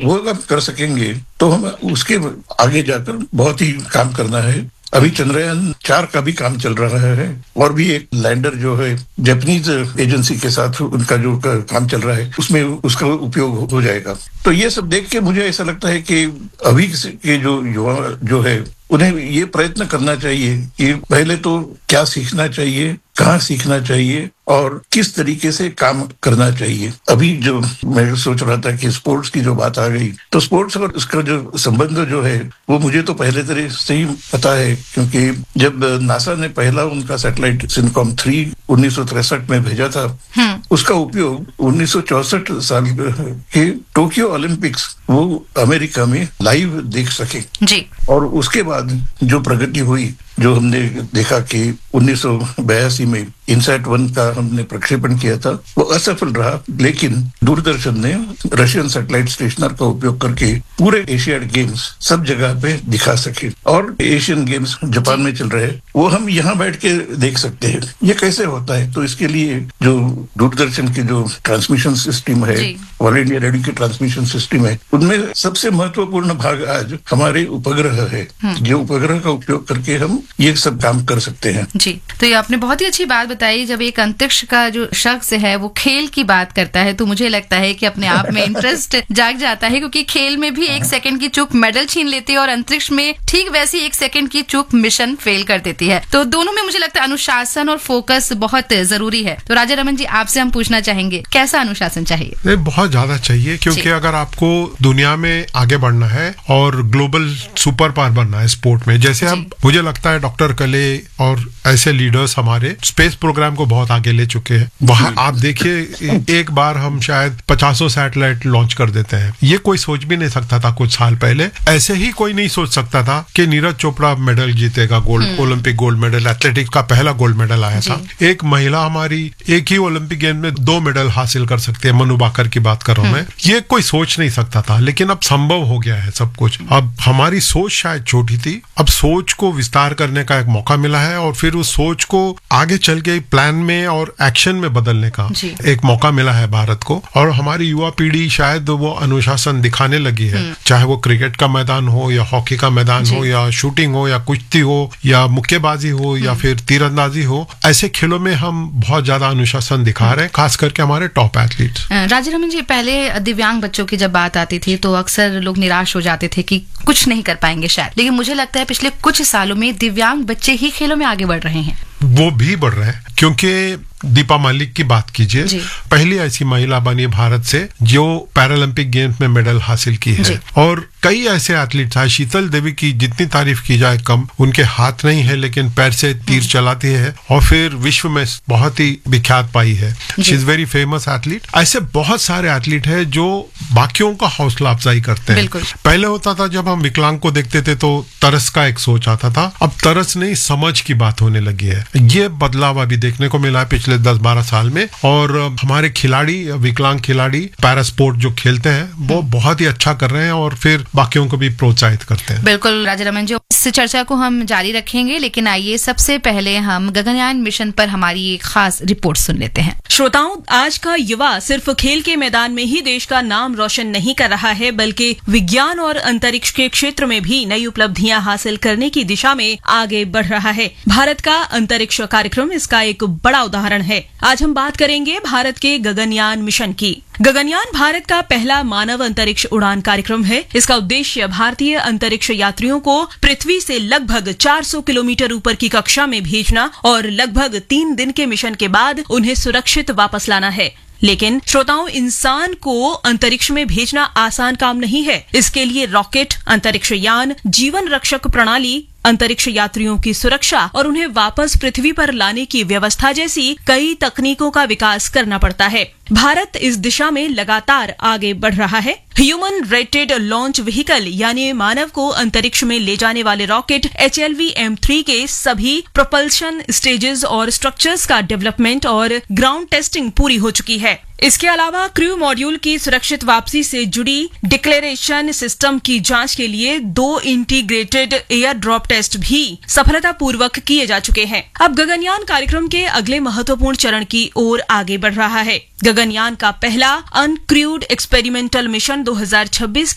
वो अगर कर सकेंगे तो हम उसके आगे जाकर बहुत ही काम करना है। अभी चंद्रयान 4 का भी काम चल रहा है और भी एक लैंडर जो है जापानीज एजेंसी के साथ उनका जो काम चल रहा है उसमें उसका उपयोग हो जाएगा। तो ये सब देख के मुझे ऐसा लगता है कि अभी के जो युवा जो है उन्हें ये प्रयत्न करना चाहिए कि पहले तो क्या सीखना चाहिए, कहाँ सीखना चाहिए और किस तरीके से काम करना चाहिए। अभी जो मैं सोच रहा था कि स्पोर्ट्स की जो बात आ गई, तो स्पोर्ट्स और उसका जो संबंध जो है वो मुझे तो पहले तरह से ही पता है, क्योंकि जब नासा ने पहला उनका सैटेलाइट सिनकॉम 3 1963 में भेजा था, उसका उपयोग 1964 साल के टोक्यो ओलंपिक्स वो अमेरिका में लाइव देख सके जी। और उसके बाद जो प्रगति हुई, जो हमने देखा कि 1982 में इनसैट 1 का हमने प्रक्षेपण किया था, वो असफल रहा, लेकिन दूरदर्शन ने रशियन सैटेलाइट स्टेशनर का उपयोग करके पूरे एशियाड गेम्स सब जगह पे दिखा सके। और एशियन गेम्स जापान में चल रहे हैं, वो हम यहाँ बैठ के देख सकते हैं। ये कैसे होता है? तो इसके लिए जो दूरदर्शन की जो ट्रांसमिशन सिस्टम है, ऑल इंडिया रेडियो की ट्रांसमिशन सिस्टम है, उनमें सबसे महत्वपूर्ण भाग आज हमारे उपग्रह है। जो उपग्रह का उपयोग करके हम ये सब काम कर सकते हैं। जी, तो ये आपने बहुत ही अच्छी बात बताई। जब एक अंतरिक्ष का जो शख्स है वो खेल की बात करता है तो मुझे लगता है कि अपने आप में इंटरेस्ट जाग जाता है, क्योंकि खेल में भी 1 सेकंड की चूक मेडल छीन लेती है और अंतरिक्ष में ठीक वैसी 1 सेकंड की चूक मिशन फेल कर देती है। तो दोनों में मुझे लगता है अनुशासन और फोकस बहुत जरूरी है। तो राजा रमन जी, आपसे हम पूछना चाहेंगे, कैसा अनुशासन चाहिए? बहुत ज्यादा चाहिए, क्योंकि अगर आपको दुनिया में आगे बढ़ना है और ग्लोबल सुपर पावर बनना है स्पोर्ट में, जैसे अब मुझे लगता है डॉक्टर कले और ऐसे लीडर्स हमारे स्पेस प्रोग्राम को बहुत आगे ले चुके हैं। वहां आप देखिए, एक बार हम शायद 50 सैटेलाइट लॉन्च कर देते हैं। ये कोई सोच भी नहीं सकता था कुछ साल पहले। ऐसे ही कोई नहीं सोच सकता था कि नीरज चोपड़ा मेडल जीतेगा, gold Olympic gold medal, athletics का पहला गोल्ड मेडल आया था। एक महिला हमारी एक ही ओलंपिक गेम में 2 मेडल हासिल कर सकती है, मनु बाकर की बात कर रहा हूं मैं। ये कोई सोच नहीं सकता था, लेकिन अब संभव हो गया है सब कुछ। अब हमारी सोच शायद छोटी थी, अब सोच को विस्तार करने का एक मौका मिला है और फिर उस सोच को आगे चल के प्लान में और एक्शन में बदलने का एक मौका मिला है भारत को। और हमारी युवा पीढ़ी शायद वो अनुशासन दिखाने लगी है, चाहे वो क्रिकेट का मैदान हो या हॉकी का मैदान हो या शूटिंग हो या कुश्ती हो या मुक्केबाजी हो या फिर तीरंदाजी हो। ऐसे खेलों में हम बहुत ज्यादा अनुशासन दिखा रहे हैं, खास करके हमारे टॉप एथलीट्स। राजा रमन जी, पहले दिव्यांग बच्चों की जब बात आती थी तो अक्सर लोग निराश हो जाते थे कि कुछ नहीं कर पाएंगे शायद, लेकिन मुझे लगता है पिछले कुछ सालों में दिव्यांग बच्चे ही खेलों में आगे बढ़ रहे हैं। वो भी बढ़ रहे हैं, क्योंकि दीपा मलिक की बात कीजिए, पहली ऐसी महिला बनी भारत से जो पैरालंपिक गेम्स में मेडल हासिल की है। और कई ऐसे एथलीट हैं, शीतल देवी की जितनी तारीफ की जाए कम, उनके हाथ नहीं है लेकिन पैर से तीर चलाती है और फिर विश्व में बहुत ही विख्यात पाई है। She is very famous athlete. ऐसे बहुत सारे एथलीट है जो बाकियों का हौसला अफजाई करते हैं। पहले होता था जब हम विकलांग को देखते थे तो तरस का एक सोच आता था, अब तरस नहीं समझ की बात होने लगी है। ये बदलाव अभी देखने को मिला है पिछले 10-12 साल में। और हमारे खिलाड़ी, विकलांग खिलाड़ी पैरा स्पोर्ट जो खेलते हैं वो बहुत ही अच्छा कर रहे हैं और फिर बाकियों को भी प्रोत्साहित करते हैं। बिल्कुल राजा रमन जी, इस चर्चा को हम जारी रखेंगे, लेकिन आइए सबसे पहले हम गगनयान मिशन पर हमारी एक खास रिपोर्ट सुन लेते हैं। श्रोताओं, आज का युवा सिर्फ खेल के मैदान में ही देश का नाम रोशन नहीं कर रहा है, बल्कि विज्ञान और अंतरिक्ष के क्षेत्र में भी नई उपलब्धियां हासिल करने की दिशा में आगे बढ़ रहा है। भारत का अंतरिक्ष कार्यक्रम इसका एक बड़ा उदाहरण है। आज हम बात करेंगे भारत के गगनयान मिशन की। गगनयान भारत का पहला मानव अंतरिक्ष उड़ान कार्यक्रम है। इसका उद्देश्य भारतीय अंतरिक्ष यात्रियों को पृथ्वी से लगभग 400 किलोमीटर ऊपर की कक्षा में भेजना और लगभग 3 दिन के मिशन के बाद उन्हें सुरक्षित वापस लाना है। लेकिन श्रोताओं, इंसान को अंतरिक्ष में भेजना आसान काम नहीं है। इसके लिए रॉकेट, अंतरिक्ष यान, जीवन रक्षक प्रणाली, अंतरिक्ष यात्रियों की सुरक्षा और उन्हें वापस पृथ्वी पर लाने की व्यवस्था जैसी कई तकनीकों का विकास करना पड़ता है। भारत इस दिशा में लगातार आगे बढ़ रहा है। ह्यूमन रेटेड लॉन्च व्हीकल यानी मानव को अंतरिक्ष में ले जाने वाले रॉकेट HLV-M3 के सभी प्रोपल्शन स्टेजेस और स्ट्रक्चर्स का डेवलपमेंट और ग्राउंड टेस्टिंग पूरी हो चुकी है। इसके अलावा क्रू मॉड्यूल की सुरक्षित वापसी से जुड़ी डिक्लेरेशन सिस्टम की जांच के लिए 2 इंटीग्रेटेड एयर ड्रॉप टेस्ट भी सफलतापूर्वक किए जा चुके हैं। अब गगनयान कार्यक्रम के अगले महत्वपूर्ण चरण की ओर आगे बढ़ रहा है। गगनयान का पहला अनक्रूड एक्सपेरिमेंटल मिशन 2026